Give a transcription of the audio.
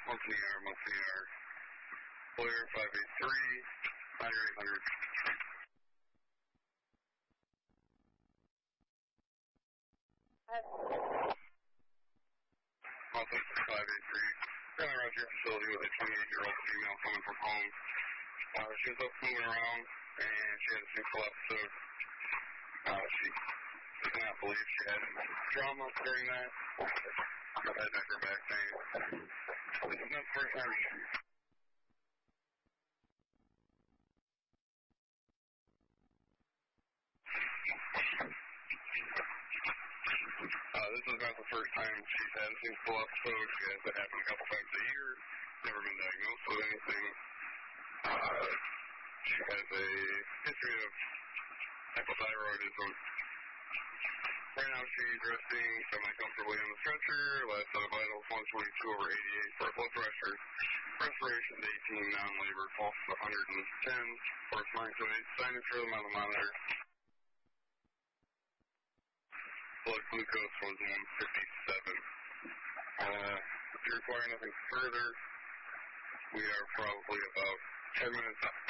monthly ER. Clear 583, 9800. Monthly 583. Going around your facility with a 28-year-old female coming from home. She was up moving around, and she had a simple episode. She did not believe she had trauma during that. Her head, neck, her back pain. This is not the first time this is not the first time she's had a simple episode. She has that happen a couple times a year. Never been diagnosed with anything. She has a history of hypothyroidism. Right now she's resting semi-comfortably on the stretcher. Last set of vitals, 122 over 88 for blood pressure. Respiration 18, non-labor, pulse 110. Force 978, sinus rhythm on the monitor. Blood glucose was 157. If you require nothing further, we are probably about 10 minutes